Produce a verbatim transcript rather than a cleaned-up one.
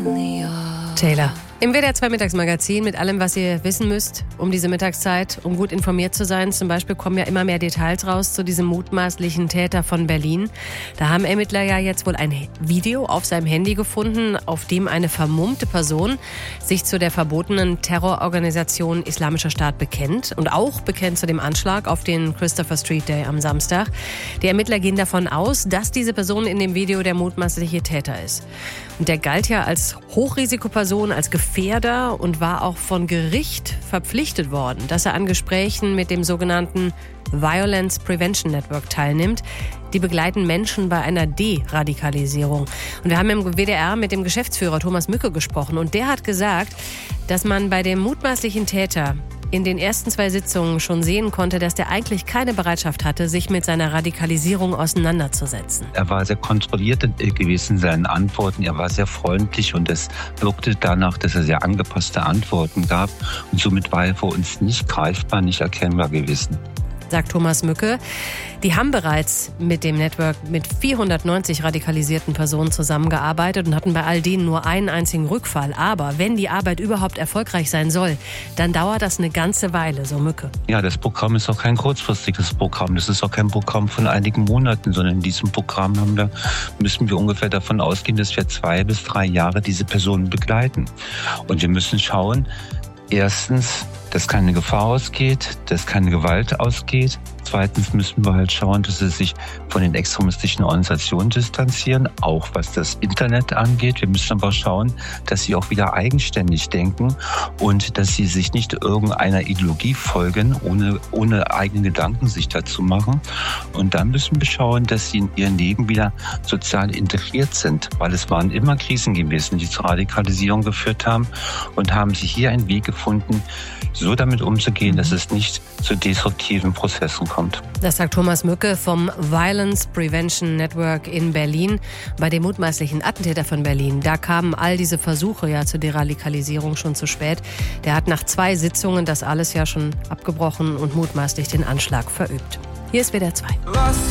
Taylor. Im W D R zwei Mittagsmagazin mit allem, was ihr wissen müsst um diese Mittagszeit, um gut informiert zu sein. Zum Beispiel kommen ja immer mehr Details raus zu diesem mutmaßlichen Täter von Berlin. Da haben Ermittler ja jetzt wohl ein Video auf seinem Handy gefunden, auf dem eine vermummte Person sich zu der verbotenen Terrororganisation Islamischer Staat bekennt und auch bekennt zu dem Anschlag auf den Christopher Street Day am Samstag. Die Ermittler gehen davon aus, dass diese Person in dem Video der mutmaßliche Täter ist. Und der galt ja als Hochrisikoperson, als Gefährder und war auch von Gericht verpflichtet worden, dass er an Gesprächen mit dem sogenannten Violence Prevention Network teilnimmt. Die begleiten Menschen bei einer Deradikalisierung. Und wir haben im W D R mit dem Geschäftsführer Thomas Mücke gesprochen und der hat gesagt, dass man bei dem mutmaßlichen Täter in den ersten zwei Sitzungen schon sehen konnte, dass der eigentlich keine Bereitschaft hatte, sich mit seiner Radikalisierung auseinanderzusetzen. Er war sehr kontrolliert gewesen in seinen Antworten. Er war sehr freundlich und es wirkte danach, dass er sehr angepasste Antworten gab. Und somit war er für uns nicht greifbar, nicht erkennbar gewesen, sagt Thomas Mücke. Die haben bereits mit dem Network mit vierhundertneunzig radikalisierten Personen zusammengearbeitet und hatten bei all denen nur einen einzigen Rückfall. Aber wenn die Arbeit überhaupt erfolgreich sein soll, dann dauert das eine ganze Weile, so Mücke. Ja, das Programm ist auch kein kurzfristiges Programm. Das ist auch kein Programm von einigen Monaten, sondern in diesem Programm haben wir, müssen wir ungefähr davon ausgehen, dass wir zwei bis drei Jahre diese Personen begleiten. Und wir müssen schauen, erstens, dass keine Gefahr ausgeht, dass keine Gewalt ausgeht. Zweitens müssen wir halt schauen, dass sie sich von den extremistischen Organisationen distanzieren, auch was das Internet angeht. Wir müssen aber schauen, dass sie auch wieder eigenständig denken und dass sie sich nicht irgendeiner Ideologie folgen, ohne, ohne eigene Gedanken sich dazu machen. Und dann müssen wir schauen, dass sie in ihrem Leben wieder sozial integriert sind, weil es waren immer Krisen gewesen, die zur Radikalisierung geführt haben und haben sie hier einen Weg gefunden, so damit umzugehen, dass es nicht zu destruktiven Prozessen kommt. Das sagt Thomas Mücke vom Violence Prevention Network in Berlin. Bei dem mutmaßlichen Attentäter von Berlin, da kamen all diese Versuche ja zur Deradikalisierung schon zu spät. Der hat nach zwei Sitzungen das alles ja schon abgebrochen und mutmaßlich den Anschlag verübt. Hier ist W D R zwei. Was